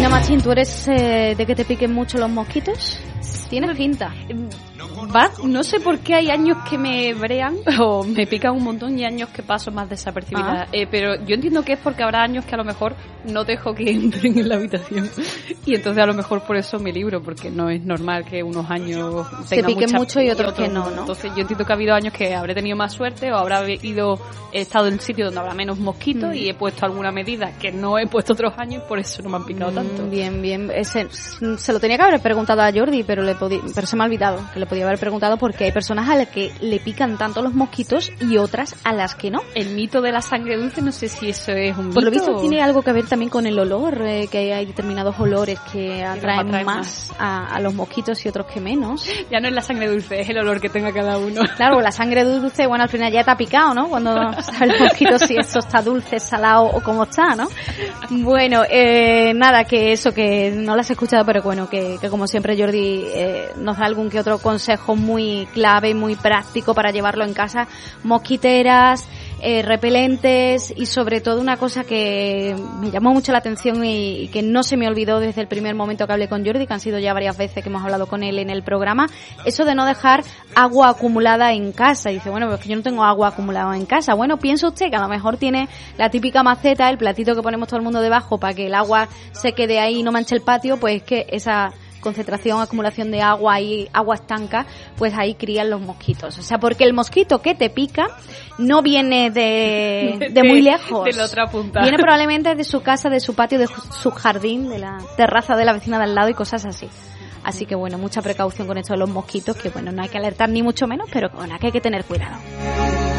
Nina Machín, ¿tú eres de que te piquen mucho los mosquitos? Tienes pinta. No sé por qué hay años que me brean o me pican un montón y años que paso más desapercibida. Pero yo entiendo que es porque habrá años que a lo mejor no dejo que entren en la habitación. Y entonces a lo mejor por eso me libro, porque no es normal que unos años te piquen mucho y otros que no. Entonces yo entiendo que ha habido años que habré tenido más suerte o he estado en sitios donde habrá menos mosquitos y he puesto alguna medida que no he puesto otros años y por eso no me han picado tanto. Bien. Se lo tenía que haber preguntado a Jordi, pero se me ha olvidado que le podía haber preguntado, porque hay personas a las que le pican tanto los mosquitos y otras a las que no. El mito de la sangre dulce, no sé si eso es un mito. Por lo visto tiene algo que ver también con el olor, que hay determinados olores que atraen más a los mosquitos y otros que menos. Ya no es la sangre dulce, es el olor que tenga cada uno. Claro, la sangre dulce, bueno, al final ya te ha picado, ¿no? Cuando sabe el mosquito si esto está dulce, salado o cómo está, ¿no? Bueno, nada, que eso, que no lo has escuchado, pero bueno, que como siempre Jordi nos da algún que otro consejo muy clave y muy práctico para llevarlo en casa. Mosquiteras, repelentes y sobre todo una cosa que me llamó mucho la atención y que no se me olvidó desde el primer momento que hablé con Jordi, que han sido ya varias veces que hemos hablado con él en el programa, eso de no dejar agua acumulada en casa. Y dice, bueno, pero es que yo no tengo agua acumulada en casa. Bueno, piensa usted que a lo mejor tiene la típica maceta, el platito que ponemos todo el mundo debajo para que el agua se quede ahí y no manche el patio, pues es que esa concentración, acumulación de agua y agua estanca, pues ahí crían los mosquitos. O sea, porque el mosquito que te pica no viene de muy lejos. De la otra punta. Viene probablemente de su casa, de su patio, de su jardín, de la terraza de la vecina de al lado y cosas así. Así que bueno, mucha precaución con esto de los mosquitos, que bueno, no hay que alertar ni mucho menos, pero bueno, que hay que tener cuidado.